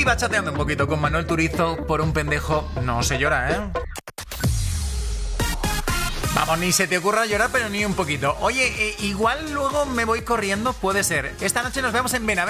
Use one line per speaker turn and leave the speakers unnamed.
bachateando un poquito con Manuel Turizo. Por un pendejo no se llora, ¿eh? Vamos, ni se te ocurra llorar, pero ni un poquito. Oye, igual luego me voy corriendo, puede ser. Esta noche nos vemos en Benavente.